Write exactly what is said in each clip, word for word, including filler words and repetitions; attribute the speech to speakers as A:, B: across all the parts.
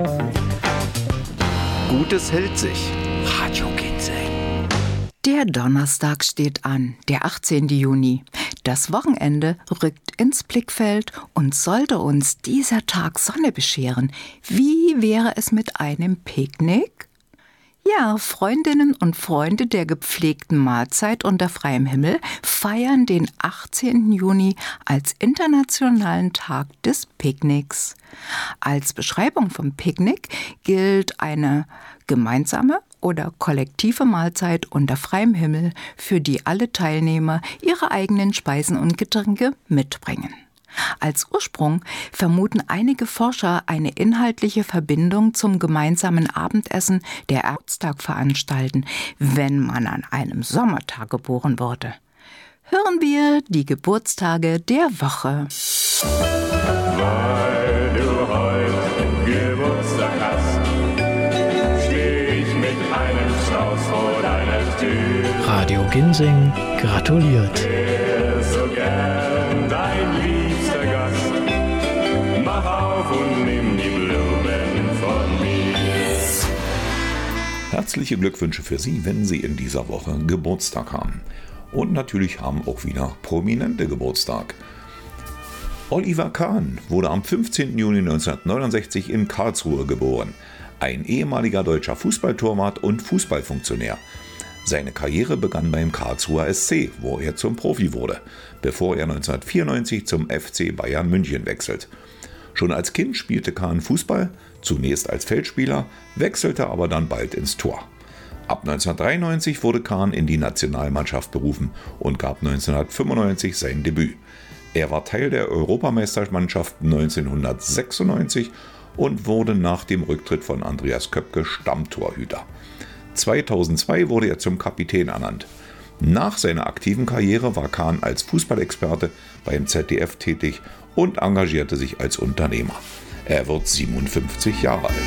A: Gutes hält sich. Radio Ginseng.
B: Der Donnerstag steht an, der achtzehnten Juni. Das Wochenende rückt ins Blickfeld und sollte uns dieser Tag Sonne bescheren. Wie wäre es mit einem Picknick? Ja, Freundinnen und Freunde der gepflegten Mahlzeit unter freiem Himmel feiern den achtzehnten Juni als Internationalen Tag des Picknicks. Als Beschreibung vom Picknick gilt eine gemeinsame oder kollektive Mahlzeit unter freiem Himmel, für die alle Teilnehmer ihre eigenen Speisen und Getränke mitbringen. Als Ursprung vermuten einige Forscher eine inhaltliche Verbindung zum gemeinsamen Abendessen, der Geburtstag veranstalten, wenn man an einem Sommertag geboren wurde. Hören wir die Geburtstage der Woche.
C: Weil du heute Geburtstag hast, steh ich mit einem Strauß vor deiner Tür.
D: Radio Ginseng gratuliert.
C: Wär so gern dein liebster Gast, mach auf und nimm die Blumen von mir.
E: Herzliche Glückwünsche für Sie, wenn Sie in dieser Woche Geburtstag haben. Und natürlich haben auch wieder Prominente Geburtstag. Oliver Kahn wurde am fünfzehnten Juni neunzehnhundertneunundsechzig in Karlsruhe geboren. Ein ehemaliger deutscher Fußballtorwart und Fußballfunktionär. Seine Karriere begann beim Karlsruher S C, wo er zum Profi wurde, bevor er neunzehnhundertvierundneunzig zum F C Bayern München wechselt. Schon als Kind spielte Kahn Fußball, zunächst als Feldspieler, wechselte aber dann bald ins Tor. Ab neunzehnhundertdreiundneunzig wurde Kahn in die Nationalmannschaft berufen und gab neunzehnhundertfünfundneunzig sein Debüt. Er war Teil der Europameistermannschaft neunzehnhundertsechsundneunzig und wurde nach dem Rücktritt von Andreas Köpke Stammtorhüter. zweitausendzwei wurde er zum Kapitän ernannt. Nach seiner aktiven Karriere war Kahn als Fußballexperte beim Z D F tätig und engagierte sich als Unternehmer. Er wird siebenundfünfzig Jahre alt.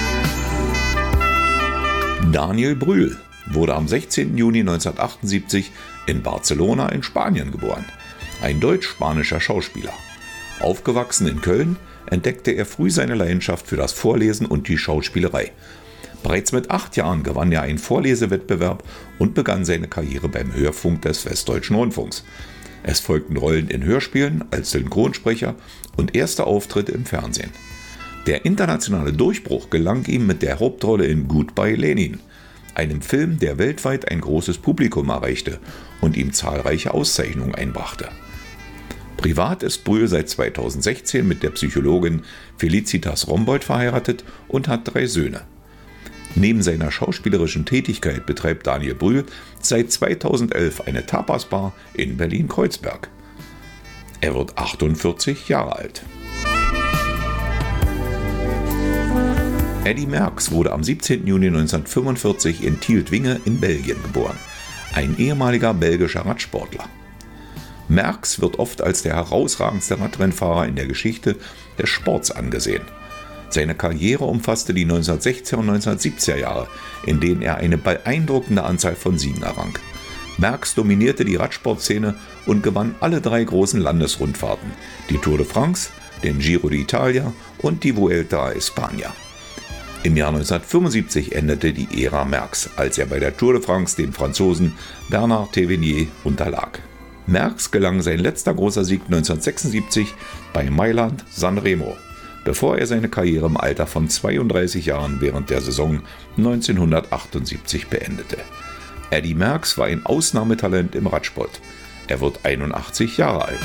E: Daniel Brühl wurde am sechzehnten Juni neunzehnhundertachtundsiebzig in Barcelona in Spanien geboren. Ein deutsch-spanischer Schauspieler. Aufgewachsen in Köln, entdeckte er früh seine Leidenschaft für das Vorlesen und die Schauspielerei. Bereits mit acht Jahren gewann er einen Vorlesewettbewerb und begann seine Karriere beim Hörfunk des Westdeutschen Rundfunks. Es folgten Rollen in Hörspielen als Synchronsprecher und erste Auftritte im Fernsehen. Der internationale Durchbruch gelang ihm mit der Hauptrolle in Goodbye Lenin, einem Film, der weltweit ein großes Publikum erreichte und ihm zahlreiche Auszeichnungen einbrachte. Privat ist Brühl seit zweitausendsechzehn mit der Psychologin Felicitas Rombold verheiratet und hat drei Söhne. Neben seiner schauspielerischen Tätigkeit betreibt Daniel Brühl seit zweitausendelf eine Tapas-Bar in Berlin-Kreuzberg. Er wird achtundvierzig Jahre alt. Eddy Merckx wurde am siebzehnten Juni neunzehnhundertfünfundvierzig in Tielt-Winge in Belgien geboren. Ein ehemaliger belgischer Radsportler. Merckx wird oft als der herausragendste Radrennfahrer in der Geschichte des Sports angesehen. Seine Karriere umfasste die neunzehnhundertsechziger und neunzehnhundertsiebziger Jahre, in denen er eine beeindruckende Anzahl von Siegen errang. Merckx dominierte die Radsportszene und gewann alle drei großen Landesrundfahrten, die Tour de France, den Giro d'Italia und die Vuelta a España. Im Jahr neunzehnhundertfünfundsiebzig endete die Ära Merckx, als er bei der Tour de France dem Franzosen Bernard Thévenier unterlag. Merckx gelang sein letzter großer Sieg neunzehnhundertsechsundsiebzig bei Mailand-San Remo, bevor er seine Karriere im Alter von zweiunddreißig Jahren während der Saison neunzehnhundertachtundsiebzig beendete. Eddy Merckx war ein Ausnahmetalent im Radsport. Er wird einundachtzig Jahre alt.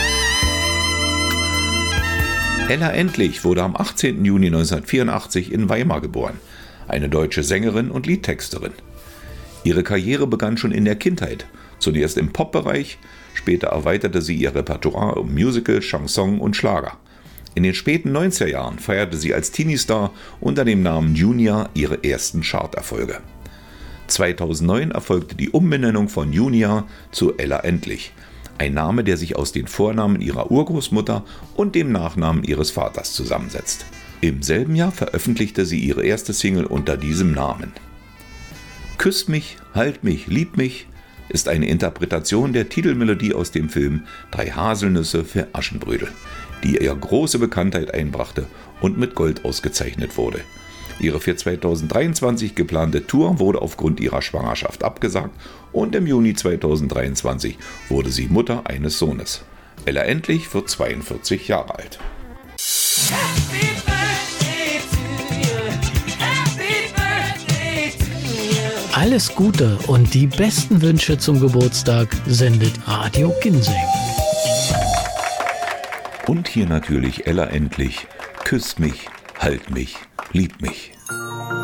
E: Ella Endlich wurde am achtzehnten Juni neunzehnhundertvierundachtzig in Weimar geboren, eine deutsche Sängerin und Liedtexterin. Ihre Karriere begann schon in der Kindheit, zunächst im Pop-Bereich, später erweiterte sie ihr Repertoire um Musical, Chanson und Schlager. In den späten neunziger Jahren feierte sie als Teenie-Star unter dem Namen Junior ihre ersten Charterfolge. zweitausendneun erfolgte die Umbenennung von Junior zu Ella Endlich, ein Name, der sich aus den Vornamen ihrer Urgroßmutter und dem Nachnamen ihres Vaters zusammensetzt. Im selben Jahr veröffentlichte sie ihre erste Single unter diesem Namen. Küss mich, halt mich, lieb mich, ist eine Interpretation der Titelmelodie aus dem Film Drei Haselnüsse für Aschenbrödel, die ihr große Bekanntheit einbrachte und mit Gold ausgezeichnet wurde. Ihre für zweitausenddreiundzwanzig geplante Tour wurde aufgrund ihrer Schwangerschaft abgesagt und im Juni zweitausenddreiundzwanzig wurde sie Mutter eines Sohnes. Ella Endlich wird zweiundvierzig Jahre alt.
D: Alles Gute und die besten Wünsche zum Geburtstag sendet Radio Ginseng.
E: Und hier natürlich Ella Endlich. Küsst mich, halt mich, lieb mich.